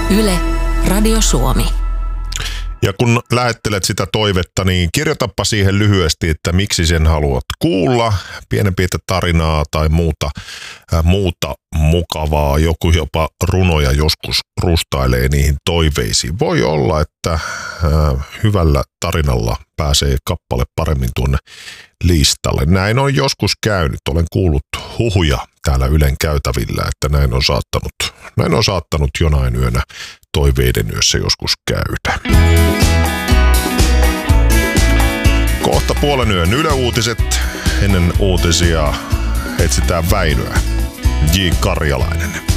Yle, Radio Suomi. Ja kun lähettelet sitä toivetta, niin kirjoitapa siihen lyhyesti, että miksi sen haluat kuulla, pienen pientä tarinaa tai muuta mukavaa. Joku jopa runoja joskus rustailee niihin toiveisiin. Voi olla, että hyvällä tarinalla pääsee kappale paremmin tuonne listalle. Näin on joskus käynyt. Olen kuullut huhuja täällä Ylen käytävillä, että näin on saattanut jonain yönä toiveiden yössä joskus käydä. Kohta puolen yön Yle Uutiset. Ennen uutisia etsitään Väinöä. J. Karjalainen.